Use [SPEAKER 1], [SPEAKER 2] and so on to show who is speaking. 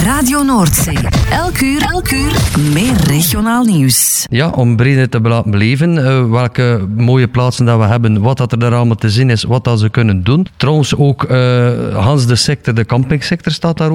[SPEAKER 1] Radio Noordzee. Elk uur meer regionaal nieuws.
[SPEAKER 2] Ja, om breder te laten beleven welke mooie plaatsen dat we hebben, wat dat er daar allemaal te zien is, wat dat ze kunnen doen. Trouwens ook Hans de sector, de campingsector staat daar ook.